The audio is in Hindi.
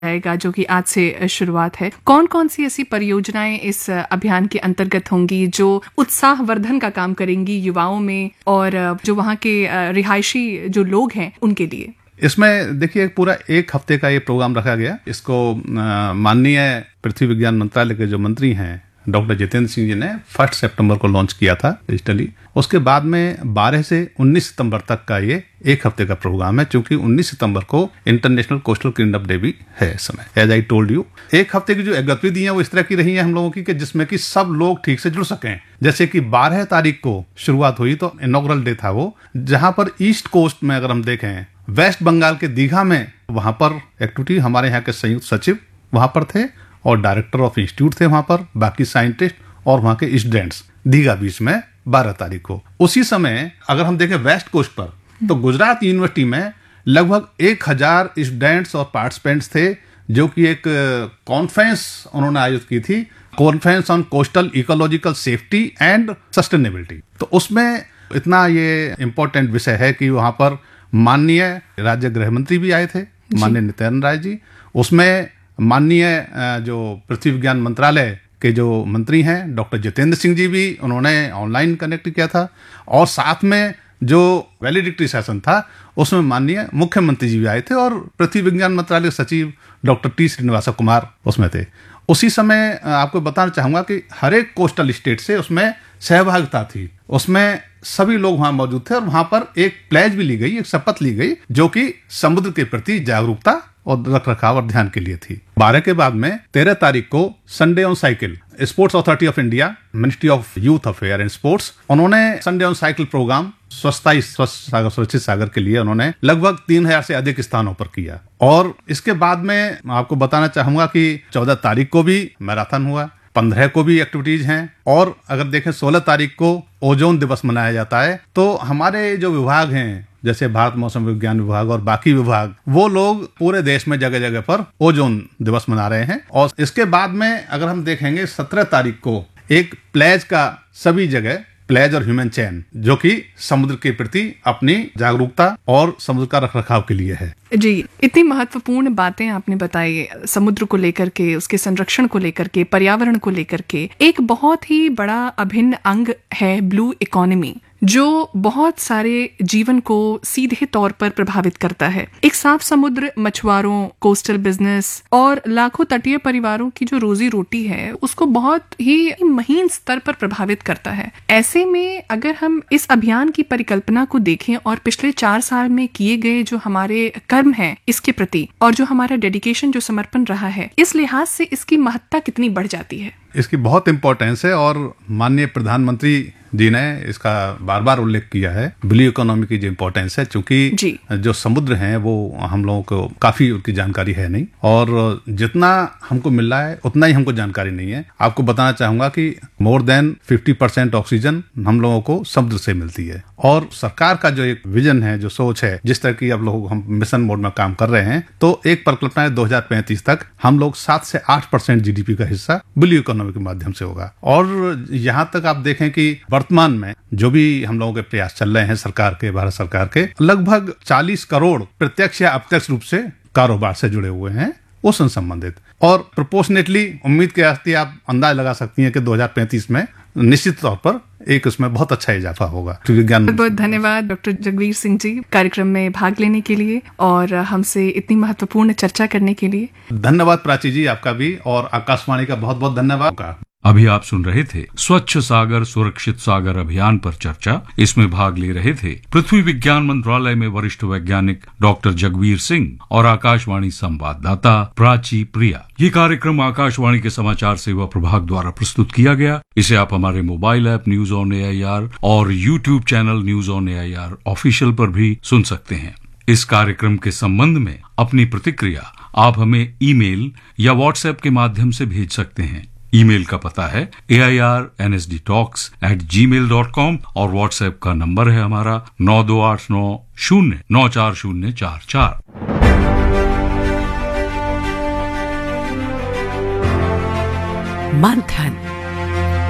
जाएगा, जो कि आज से शुरुआत है। कौन कौन सी ऐसी परियोजनाएं इस अभियान के अंतर्गत होंगी जो उत्साहवर्धन का काम करेंगी युवाओं में और जो वहाँ के रिहायशी जो लोग हैं उनके लिए? इसमें देखिए पूरा एक हफ्ते का ये प्रोग्राम रखा गया। इसको माननीय पृथ्वी विज्ञान मंत्रालय के जो मंत्री हैं डॉक्टर जितेंद्र सिंह जी ने 1 सितंबर को लॉन्च किया था डिजिटली। उसके बाद में 12 से 19 सितंबर तक का ये एक हफ्ते का प्रोग्राम है, क्योंकि 19 सितंबर को international coastal clean up day भी है इस समय। एज आई टोल्ड यू, एक हफ्ते की जो गतिविधियां वो इस तरह की रही हैं हम लोगों की कि जिसमें कि सब लोग ठीक से जुड़ सकें। जैसे कि 12 तारीख को शुरुआत हुई तो इनॉग्रल डे था वो, जहां पर ईस्ट कोस्ट में अगर हम देखें वेस्ट बंगाल के दीघा में, वहां पर एक्टिविटी हमारे यहाँ के संयुक्त सचिव वहां पर थे और डायरेक्टर ऑफ इंस्टीट्यूट थे वहां पर, बाकी साइंटिस्ट और वहां के स्टूडेंट्स दीघा बीच में 12 तारीख को। उसी समय अगर हम देखें वेस्ट कोस्ट पर तो गुजरात यूनिवर्सिटी में लगभग 1000 स्टूडेंट्स और पार्टिसिपेंट्स थे, जो कि एक कॉन्फ्रेंस उन्होंने आयोजित की थी, conference on coastal ecological safety and sustainability. तो उसमें इतना ये इम्पोर्टेंट विषय है कि वहां पर माननीय राज्य गृह मंत्री भी आए थे, माननीय नित्यानंद राय जी। उसमें माननीय जो पृथ्वी विज्ञान मंत्रालय के जो मंत्री हैं डॉक्टर जितेंद्र सिंह जी भी, उन्होंने ऑनलाइन कनेक्ट किया था। और साथ में जो वैलिडिक्टरी सेशन था उसमें माननीय मुख्यमंत्री जी भी आए थे और पृथ्वी विज्ञान मंत्रालय सचिव डॉक्टर टी श्रीनिवास कुमार उसमें थे। उसी समय आपको बताना चाहूंगा कि हर एक कोस्टल स्टेट से उसमें सहभागिता थी, उसमें सभी लोग वहां मौजूद थे और वहां पर एक प्लेज भी ली गई, एक शपथ ली गई, जो कि समुद्र के प्रति जागरूकता और रख रखाव और ध्यान के लिए थी। 12 के बाद में 13 तारीख को Sunday on cycle, sports authority of India, ministry of youth affair and sports, उन्होंने संडे ऑन साइकिल प्रोग्राम स्वच्छता स्वस्थ सागर सुरक्षित सागर के लिए उन्होंने लगभग 3000 से अधिक स्थानों पर किया। और इसके बाद में आपको बताना चाहूंगा कि 14 तारीख को भी मैराथन हुआ, 15 को भी एक्टिविटीज हैं, और अगर देखें 16 तारीख को ओजोन दिवस मनाया जाता है। तो हमारे जो विभाग हैं जैसे भारत मौसम विज्ञान विभाग और बाकी विभाग, वो लोग पूरे देश में जगह जगह पर ओजोन दिवस मना रहे हैं। और इसके बाद में अगर हम देखेंगे 17 तारीख को एक प्लेज का सभी जगह, प्लेज और ह्यूमन चैन, जो कि समुद्र के प्रति अपनी जागरूकता और समुद्र का रखरखाव के लिए है। जी, इतनी महत्वपूर्ण बातें आपने बताई समुद्र को लेकर के, उसके संरक्षण को लेकर के, पर्यावरण को लेकर के। एक बहुत ही बड़ा अभिन्न अंग है ब्लू इकोनॉमी, जो बहुत सारे जीवन को सीधे तौर पर प्रभावित करता है। एक साफ समुद्र मछुआरों, कोस्टल बिजनेस और लाखों तटीय परिवारों की जो रोजी रोटी है उसको बहुत ही महीन स्तर पर प्रभावित करता है। ऐसे में अगर हम इस अभियान की परिकल्पना को देखें और पिछले 4 साल में किए गए जो हमारे कर्म हैं इसके प्रति और जो हमारा डेडिकेशन, जो समर्पण रहा है, इस लिहाज से इसकी महत्ता कितनी बढ़ जाती है? इसकी बहुत इंपॉर्टेंस है और माननीय प्रधानमंत्री जी ने इसका बार बार उल्लेख किया है, ब्लू इकोनॉमी की जो इम्पोर्टेंस है, क्योंकि जो समुद्र हैं वो हम लोगों को काफी उनकी जानकारी है नहीं, और जितना हमको मिल रहा है उतना ही हमको जानकारी नहीं है। आपको बताना चाहूंगा कि मोर देन 50% ऑक्सीजन हम लोगों को समुद्र से मिलती है। और सरकार का जो एक विजन है, जो सोच है, जिस तरह की अब लोग हम मिशन मोड में काम कर रहे हैं, तो एक परिकल्पना है 2035 तक हम लोग 7 से 8% जीडीपी का हिस्सा ब्लू इकोनॉमी के माध्यम से होगा। और यहाँ तक आप देखें कि वर्तमान में जो भी हम लोगों के प्रयास चल रहे हैं सरकार के, भारत सरकार के, लगभग 40 करोड़ प्रत्यक्ष या अप्रत्यक्ष रूप से कारोबार से जुड़े हुए हैं उस संबंधित। और प्रोपोर्शनेटली उम्मीद के आप अंदाज लगा सकती हैं कि 2035 में निश्चित तौर पर एक उसमें बहुत अच्छा इजाफा होगा। बहुत बहुत धन्यवाद डॉक्टर जगवीर सिंह जी, कार्यक्रम में भाग लेने के लिए और हमसे इतनी महत्वपूर्ण चर्चा करने के लिए। धन्यवाद प्राची जी, आपका भी, और आकाशवाणी का बहुत बहुत धन्यवाद। अभी आप सुन रहे थे स्वच्छ सागर सुरक्षित सागर अभियान पर चर्चा। इसमें भाग ले रहे थे पृथ्वी विज्ञान मंत्रालय में वरिष्ठ वैज्ञानिक डॉक्टर जगवीर सिंह और आकाशवाणी संवाददाता प्राची प्रिया। ये कार्यक्रम आकाशवाणी के समाचार सेवा प्रभाग द्वारा प्रस्तुत किया गया। इसे आप हमारे mobile app news on AIR और YouTube channel news on AIR official पर भी सुन सकते हैं। इस कार्यक्रम के संबंध में अपनी प्रतिक्रिया आप हमें ईमेल या व्हाट्सएप के माध्यम से भेज सकते हैं। ईमेल का पता है AIRNSDtalks@gmail.com और व्हाट्सएप का नंबर है हमारा 9289094044। मंथन।